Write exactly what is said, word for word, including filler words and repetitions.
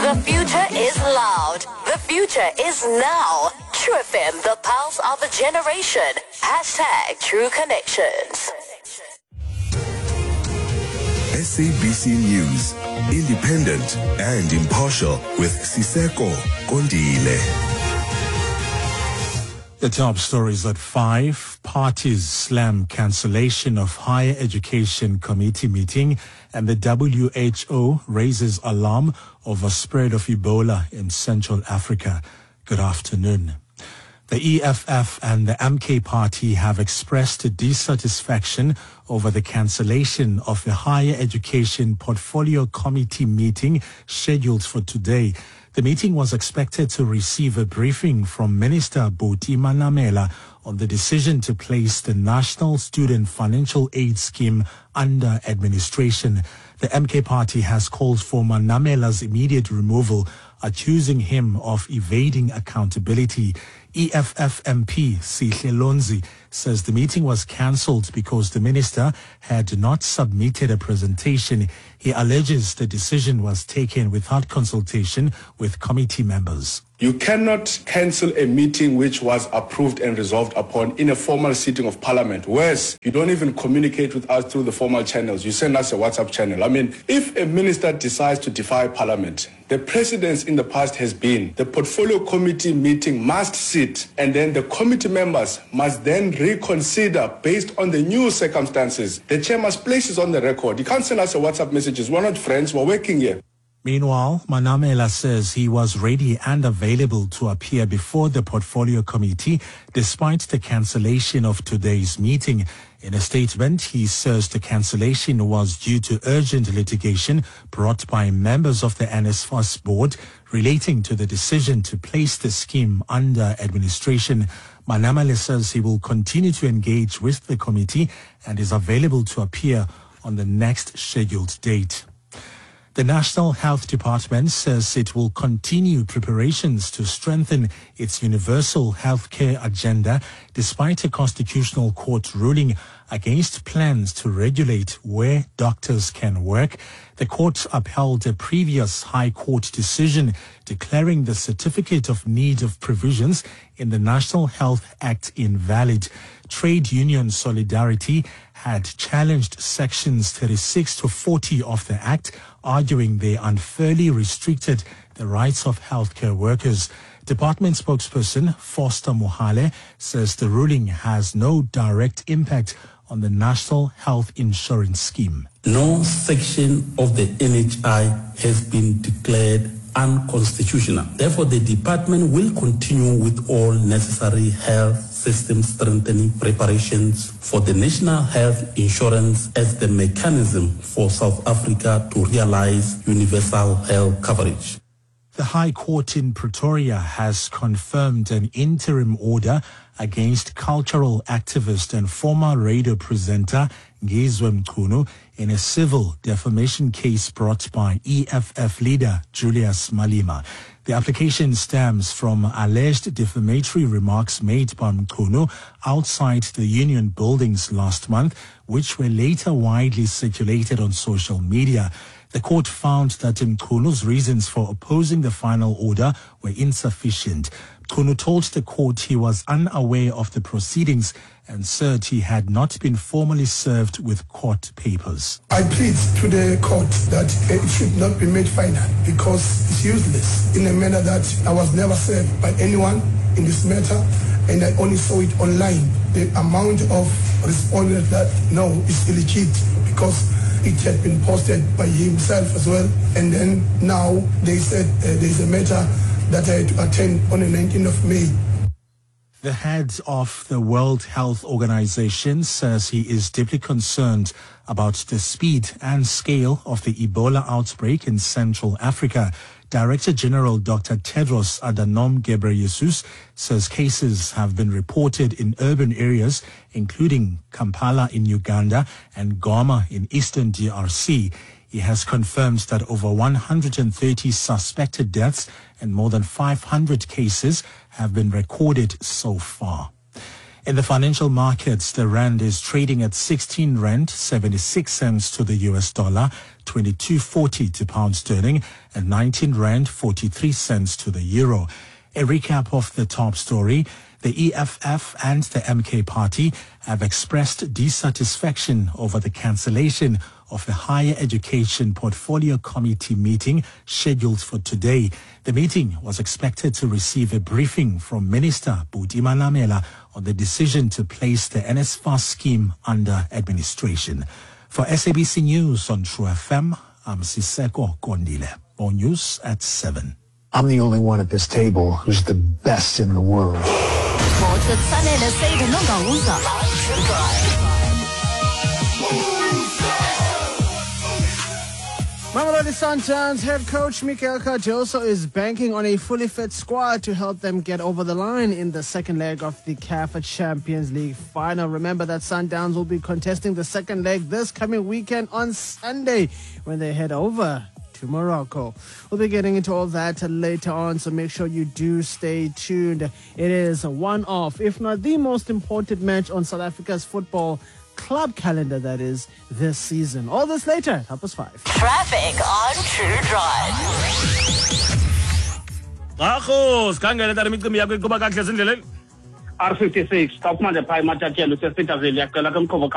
The future is loud. The future is now. True F M, the pulse of a generation. Hashtag True Connections. S A B C News, independent and impartial with Siseko Kondile. The top stories at five. Parties slam cancellation of Higher Education Committee meeting, and the W H O raises alarm over spread of Ebola in Central Africa. Good afternoon. The E F F and the M K Party have expressed dissatisfaction over the cancellation of the Higher Education Portfolio Committee meeting scheduled for today. The meeting was expected to receive a briefing from Minister Buti Manamela on the decision to place the National Student Financial Aid Scheme under administration. The M K Party has called for Manamela's immediate removal, accusing him of evading accountability. E F F M P Sihle Lonzi says the meeting was cancelled because the minister had not submitted a presentation. He alleges the decision was taken without consultation with committee members. You cannot cancel a meeting which was approved and resolved upon in a formal sitting of Parliament. Worse, you don't even communicate with us through the formal channels. You send us a WhatsApp channel. I mean, if a minister decides to defy Parliament, the precedence in the past has been the portfolio committee meeting must sit, and then the committee members must then reconsider based on the new circumstances. The chair must place it on the record. You can't send us a WhatsApp messages. We're not friends. We're working here. Meanwhile, Manamela says he was ready and available to appear before the Portfolio Committee despite the cancellation of today's meeting. In a statement, he says the cancellation was due to urgent litigation brought by members of the NSFAS board relating to the decision to place the scheme under administration. Manamela says he will continue to engage with the committee and is available to appear on the next scheduled date. The National Health Department says it will continue preparations to strengthen its universal healthcare agenda despite a constitutional court ruling against plans to regulate where doctors can work. The court upheld a previous High Court decision declaring the Certificate of Need of provisions in the National Health Act invalid. Trade Union Solidarity had challenged sections thirty-six to forty of the Act, arguing they unfairly restricted the rights of healthcare workers. Department spokesperson Foster Mohale says the ruling has no direct impact on the National Health Insurance Scheme. No section of the N H I has been declared unconstitutional. Therefore, the department will continue with all necessary health system strengthening preparations for the national health insurance as the mechanism for South Africa to realize universal health coverage. The High Court in Pretoria has confirmed an interim order against cultural activist and former radio presenter Ngizwe Mchunu in a civil defamation case brought by E F F leader Julius Malema. The application stems from alleged defamatory remarks made by Mchunu outside the union buildings last month, which were later widely circulated on social media. The court found that Mchunu's reasons for opposing the final order were insufficient. Mchunu told the court he was unaware of the proceedings and said he had not been formally served with court papers. I plead to the court that it should not be made final because it's useless in a manner that I was never served by anyone in this matter, and I only saw it online. The amount of respondents that no is illegit because it had been posted by himself as well, and then now they said uh, there's a matter that I had to attend on the nineteenth of May. The head of the World Health Organization says he is deeply concerned about the speed and scale of the Ebola outbreak in Central Africa. Director General Doctor Tedros Adhanom Ghebreyesus says cases have been reported in urban areas, including Kampala in Uganda and Goma in eastern D R C. He has confirmed that over one hundred thirty suspected deaths and more than five hundred cases have been recorded so far. In the financial markets, the rand is trading at sixteen rand seventy-six cents to the U S dollar, twenty-two forty to pound sterling, and nineteen rand forty-three cents to the euro. A recap of the top story. The E F F and the M K Party have expressed dissatisfaction over the cancellation of the Higher Education Portfolio Committee meeting scheduled for today. The meeting was expected to receive a briefing from Minister Buti Manamela on the decision to place the N S F A S scheme under administration. For S A B C News on True F M, I'm Siseko Kondile. More news at seven. I'm the only one at this table who's the best in the world. Mamelodi Sundowns head coach Mikel Cardoso is banking on a fully fit squad to help them get over the line in the second leg of the C A F Champions League final. Remember that Sundowns will be contesting the second leg this coming weekend on Sunday when they head over to Morocco. We'll be getting into all that later on, so make sure you do stay tuned. It is one of, if not the most important match on South Africa's football club calendar, that is, this season. All this later, half past five. Traffic on True Drive. R fifty-six, top man, the Pai Matachel,